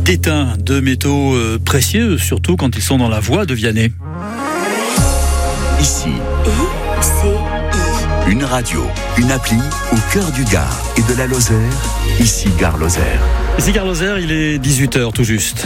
d'étain, de métaux précieux, surtout quand ils sont dans la voie de Vianney. Ici, une radio, une appli au cœur du Gard et de la Lozère. Ici Gare Lozère. Ici Gare Lozère, il est 18h tout juste.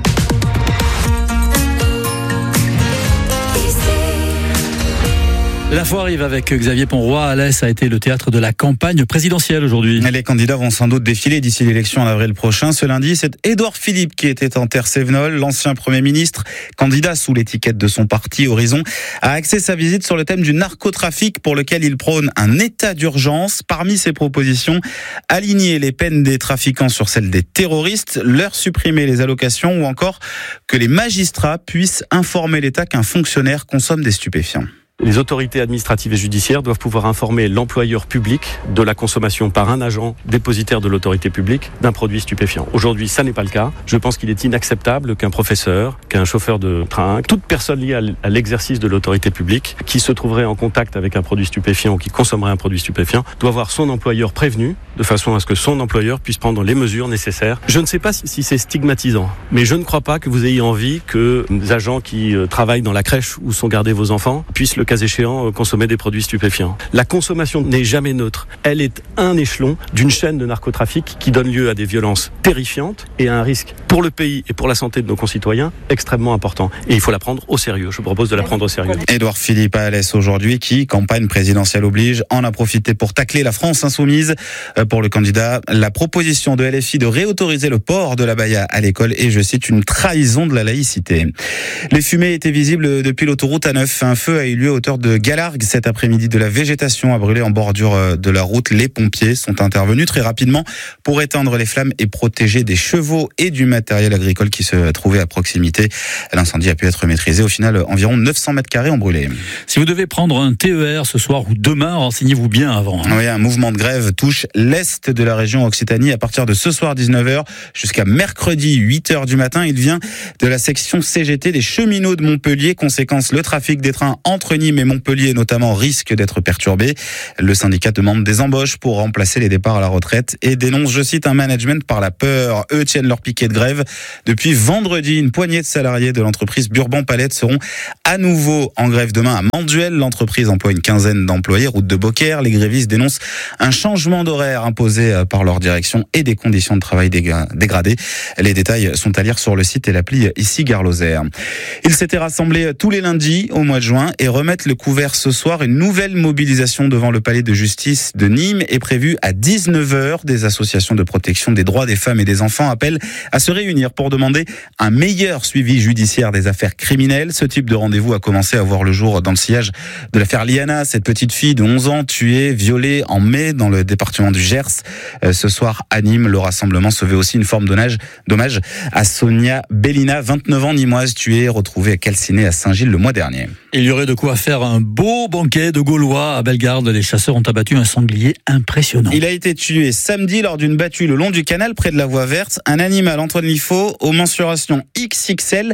L'info arrive avec Xavier Ponroy. Alès a été le théâtre de la campagne présidentielle aujourd'hui. Les candidats vont sans doute défiler d'ici l'élection en avril prochain. Ce lundi, c'est Édouard Philippe qui était en terre Sévenol. L'ancien Premier ministre, candidat sous l'étiquette de son parti Horizon, a axé sa visite sur le thème du narcotrafic pour lequel il prône un état d'urgence. Parmi ses propositions, aligner les peines des trafiquants sur celles des terroristes, leur supprimer les allocations ou encore que les magistrats puissent informer l'État qu'un fonctionnaire consomme des stupéfiants. Les autorités administratives et judiciaires doivent pouvoir informer l'employeur public de la consommation par un agent dépositaire de l'autorité publique d'un produit stupéfiant. Aujourd'hui, ça n'est pas le cas. Je pense qu'il est inacceptable qu'un professeur, qu'un chauffeur de train, toute personne liée à l'exercice de l'autorité publique qui se trouverait en contact avec un produit stupéfiant ou qui consommerait un produit stupéfiant doit avoir son employeur prévenu de façon à ce que son employeur puisse prendre les mesures nécessaires. Je ne sais pas si c'est stigmatisant, mais je ne crois pas que vous ayez envie que les agents qui travaillent dans la crèche où sont gardés vos enfants puissent le cas échéant consommer des produits stupéfiants. La consommation n'est jamais neutre. Elle est un échelon d'une chaîne de narcotrafic qui donne lieu à des violences terrifiantes et à un risque pour le pays et pour la santé de nos concitoyens extrêmement important. Et il faut la prendre au sérieux. Je propose de la prendre au sérieux. Édouard Philippe à Alès aujourd'hui qui, campagne présidentielle oblige, en a profité pour tacler la France insoumise. Pour le candidat, la proposition de LFI de réautoriser le port de l'abaya à l'école est, je cite, une trahison de la laïcité. Les fumées étaient visibles depuis l'autoroute A9. Un feu a eu lieu à hauteur de Galargues cet après-midi. De la végétation a brûlé en bordure de la route. Les pompiers sont intervenus très rapidement pour éteindre les flammes et protéger des chevaux et du matériel agricole qui se trouvait à proximité. L'incendie a pu être maîtrisé. Au final, environ 900 mètres carrés ont brûlé. Si vous devez prendre un TER ce soir ou demain, renseignez-vous bien avant. Oui, un mouvement de grève touche l'est de la région Occitanie à partir de ce soir 19h jusqu'à mercredi 8h du matin. Il vient de la section CGT des cheminots de Montpellier. Conséquence, le trafic des trains entre Nîmes et Montpellier notamment risque d'être perturbé. Le syndicat demande des embauches pour remplacer les départs à la retraite et dénonce, je cite, un management par la peur. Eux tiennent leur piquet de grève. Depuis vendredi, une poignée de salariés de l'entreprise Burban Palette seront à nouveau en grève demain à Manduel. L'entreprise emploie une quinzaine d'employés, route de Beaucaire. Les grévistes dénoncent un changement d'horaire imposé par leur direction et des conditions de travail dégradées. Les détails sont à lire sur le site et l'appli Ici Gare Lozère. Ils s'étaient rassemblés tous les lundis au mois de juin et remettent le couvert ce soir. Une nouvelle mobilisation devant le palais de justice de Nîmes est prévue à 19h. Des associations de protection des droits des femmes et des enfants appellent à se réunir pour demander un meilleur suivi judiciaire des affaires criminelles. Ce type de rendez-vous a commencé à voir le jour dans le sillage de l'affaire Liana, cette petite fille de 11 ans tuée, violée en mai dans le département du Gers. Ce soir à Nîmes, le rassemblement se veut aussi une forme d'hommage à Sonia Bellina, 29 ans, nîmoise, tuée, retrouvée calcinée à Saint-Gilles le mois dernier. Il y aurait de quoi faire un beau banquet de Gaulois à Bellegarde. Les chasseurs ont abattu un sanglier impressionnant. Il a été tué samedi lors d'une battue le long du canal près de la voie verte. Un animal, Antoine Liffaut, aux mensurations XXL,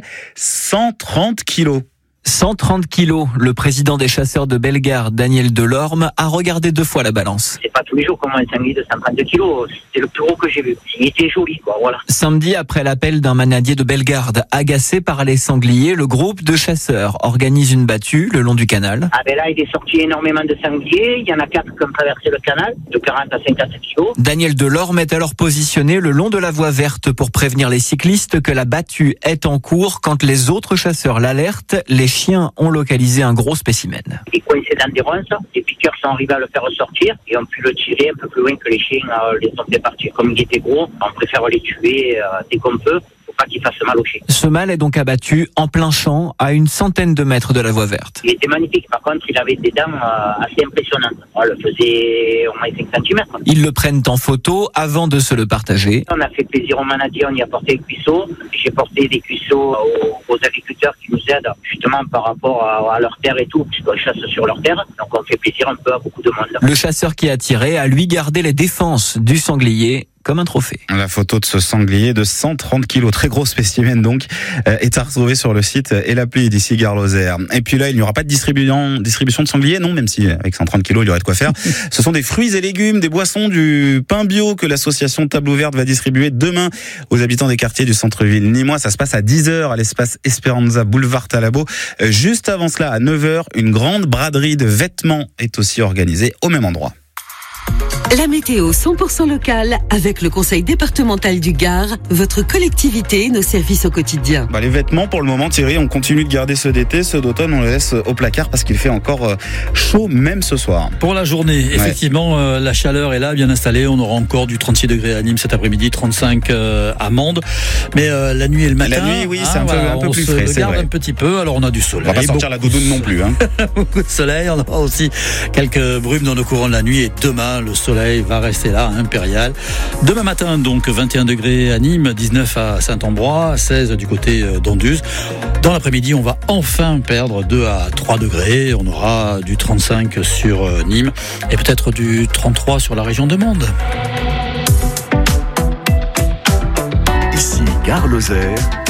130 kilos. 130 kilos. Le président des chasseurs de Bellegarde, Daniel Delorme, a regardé 2 fois la balance. C'est pas tous les jours qu'on voit un sanglier de 130 kilos. C'est le plus gros que j'ai vu. Il était joli, quoi, voilà. Samedi, après l'appel d'un manadier de Bellegarde, agacé par les sangliers, le groupe de chasseurs organise une battue le long du canal. Ah ben là, il est sorti énormément de sangliers. Il y en a 4 qui ont traversé le canal, de 40 à 50 kilos. Daniel Delorme est alors positionné le long de la voie verte pour prévenir les cyclistes que la battue est en cours. Quand les autres chasseurs l'alertent, les chiens ont localisé un gros spécimen. Il est coincé dans des ronces, les piqueurs sont arrivés à le faire ressortir et ont pu le tirer un peu plus loin que les chiens les ont fait partir. Comme il était gros, on préfère les tuer dès qu'on peut. Pas qu'il fasse mal au chien. Ce mâle est donc abattu en plein champ à une centaine de mètres de la voie verte. Il était magnifique, par contre il avait des dents assez impressionnantes. On le faisait au moins 5 cm. Ils le prennent en photo avant de se le partager. On a fait plaisir aux manadiers, on y a porté des cuisseaux. J'ai porté des cuisseaux aux agriculteurs qui nous aident justement par rapport à leur terre et tout, puisqu'on chasse sur leur terre. Donc on fait plaisir un peu à beaucoup de monde. Le chasseur qui a tiré a lui gardé les défenses du sanglier comme un trophée. La photo de ce sanglier de 130 kilos, très gros spécimen donc, est à retrouver sur le site et l'appli d'ici Gare Lozère. Et puis là, il n'y aura pas de distribution de sanglier, non, même si avec 130 kilos, il y aurait de quoi faire. Ce sont des fruits et légumes, des boissons, du pain bio que l'association Table Ouverte va distribuer demain aux habitants des quartiers du centre-ville nîmois. Ça se passe à 10h à l'espace Esperanza, boulevard Talabo. Juste avant cela, à 9h, une grande braderie de vêtements est aussi organisée au même endroit. La météo 100% locale avec le conseil départemental du Gard, votre collectivité, nos services au quotidien. Les vêtements, pour le moment, Thierry, on continue de garder ceux d'été, ceux d'automne, on les laisse au placard parce qu'il fait encore chaud même ce soir. Pour la journée, effectivement, la chaleur est là, bien installée. On aura encore du 36 degrés à Nîmes cet après-midi, 35 à Mende. Mais la nuit et le matin, la nuit, oui, c'est un peu plus frais. On se garde un petit peu. Alors on a du soleil. On va pas sortir la doudoune non plus. Beaucoup de soleil. On aura aussi quelques brumes dans nos courants de la nuit. Et demain, le soleil va rester là, impérial. Demain matin, donc 21 degrés à Nîmes, 19 à Saint-Ambrois, 16 du côté d'Anduze. Dans l'après-midi, on va enfin perdre 2 à 3 degrés. On aura du 35 sur Nîmes et peut-être du 33 sur la région de Mende. Ici Gare Lozère.